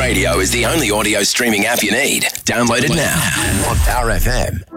Radio is the only audio streaming app you need. Download it now on Power FM.